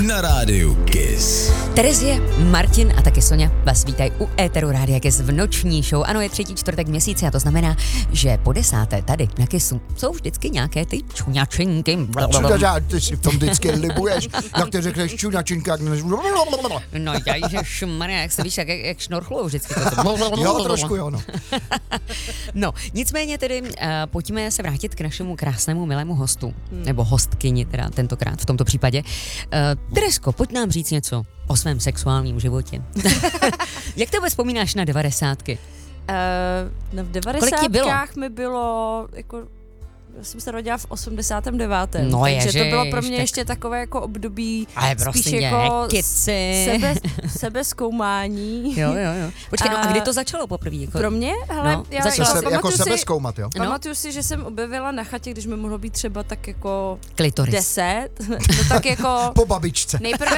na rádiu KISS. Terezie, Martin a taky Sonja vás vítají u éteru Rádia KISS v noční show. Ano, je 3. čtvrtek měsíce a to znamená, že po 10. tady na KISSu jsou vždycky nějaké ty čuňačinky. Ty si v tom vždycky libuješ, jak ty řekneš čuňačinka. No ježišmarja, jak se víš, jak šnorchlujou vždycky. Jo, trošku jo, no. No, nicméně tedy pojďme se vrátit k našemu krásnému, milému hostu, nebo hostkyni teda tentokrát v tomto případě. Teresko, pojď nám říct něco o svém sexuálním životě. Jak tebe vzpomínáš na 90ky? V 90kách mi bylo jako... Já jsem se rodila v 89. No takže to bylo pro mě tak... ještě takové jako období spíš jako kici. Sebezkoumání. Jo. Počkej, no a kdy to začalo poprvé? Jako... Pro mě? Hele, no, já jako sebezkoumat, jo? Pamatuju si, že jsem objevila na chatě, když mi mohlo být třeba tak jako... Klitoris. 10. No tak jako... Po babičce. Nejprve...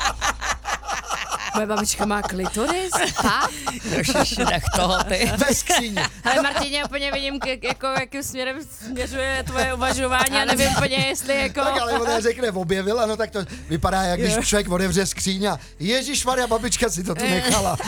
Moje babička má klitoris? Fakt? Tak toho ty. Ve skříni. Hele Martině, úplně vidím, jako, jakým směrem směřuje tvoje uvažování a nevím úplně, jestli jako... Tak ale ona řekne objevila, no tak to vypadá, jak když člověk otevře skříň a ježišmarja, babička si to tu nechala.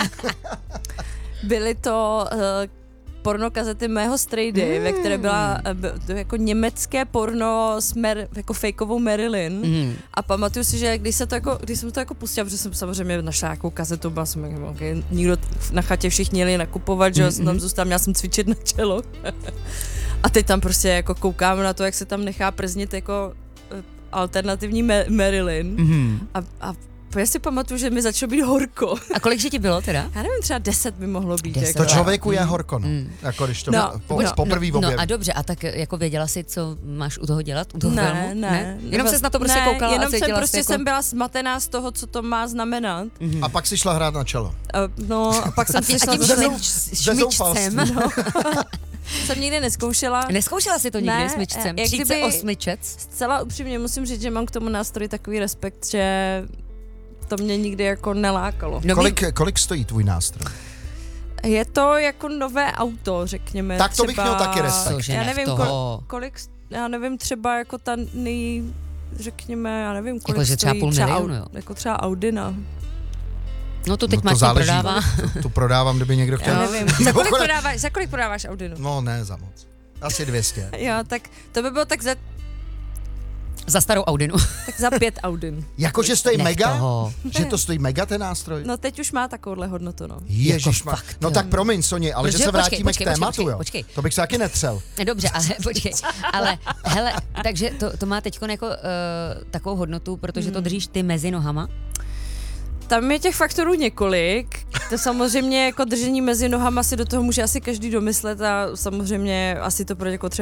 Byly to pornokazety mého strejdy, ve které byla jako německé porno s jako fejkovou Marilyn. A pamatuju si, že když jsem to jako pustila, protože jsem samozřejmě našla nějakou kazetu, byla jsem jako, okay, nikdo na chatě všichni jeli nakupovat, že jsem tam zůstala, měla jsem cvičit na čelo. A teď tam prostě jako koukám na to, jak se tam nechá prznit jako alternativní Marilyn. A já si pamatuju, že mi začalo být horko. A kolik že ti bylo teda? Já nevím, třeba 10 by mohlo být. 10. Jako. To člověku je horko, no. Jako když to poprvý objeví. No a dobře, a tak jako věděla jsi, co máš u toho dělat? U toho filmu? Ne. Jenom ses na to prostě koukala jenom a cítila jsem prostě jako... jsem byla smatená z toho, co to má znamenat. A pak si šla hrát na čelo. No, a pak jsem si šla šmyčcem. No. Jsem nikdy neskoušela. Neskoušela jsi to nikdy smyčcem? Přijít se o smyčec? Zcela upřímně musím říct, že mám k tomu nástroji takový respekt, že to mě nikdy jako nelákalo. Kolik stojí tvůj nástroj? Je to jako nové auto, řekněme. Tak to třeba, bych měl taky respekt. Já nevím, kolik, já nevím, třeba jako ta řekněme, já nevím, kolik jako, stojí. Třeba 500 000, jo. Jako třeba Audina. No to teď Martin prodává. Tu prodávám, kdyby někdo chtěl. Já nevím. Za kolik prodáváš Audinu? No ne, za moc. Asi 200. Jo, tak to by bylo tak za starou Audinu. Tak za 5 Audin. Jakože stojí mega? Toho. Že to stojí mega ten nástroj? No teď už má takovouhle hodnotu, no. Ježišmar. Jako no tak promiň, Soni, ale že se vrátíme k tématu, jo. Počkej. To bych se taky netřel. Dobře, ale počkej. Ale hele, takže to má teďko jako takovou hodnotu, protože to držíš ty mezi nohama? Tam je těch faktorů několik. To samozřejmě jako držení mezi nohama si do toho může asi každý domyslet a samozřejmě asi to pro někoho třeba